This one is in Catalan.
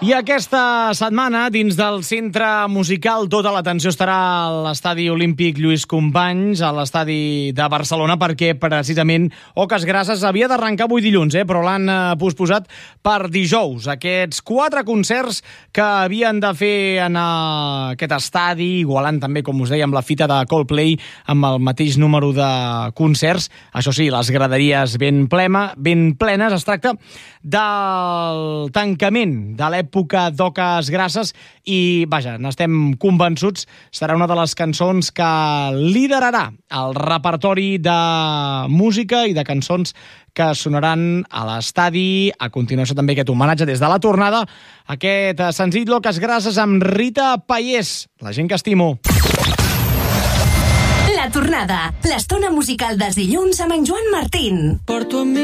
I aquesta setmana, dins del centre musical, tota l'atenció estarà a l'Estadi Olímpic Lluís Companys, a l'Estadi de Barcelona, perquè precisament Oques Grasses havia d'arrencar avui dilluns, però l'han posposat per dijous. Aquests 4 concerts que havien de fer en aquest estadi, igualant també, com us dèiem, la fita de Coldplay amb el mateix número de concerts. Això sí, les graderies ben plenes. Es tracta del tancament de l'època d'Oques Grasses i, vaja, n'estem convençuts, serà una de les cançons que liderarà el repertori de música i de cançons que sonaran a l'estadi. A continuació també aquest homenatge des de la tornada, aquest senzill Oques Grasses amb Rita Payés, la gent que estimo. La tornada, l'estona musical dels dilluns amb en Joan Martín.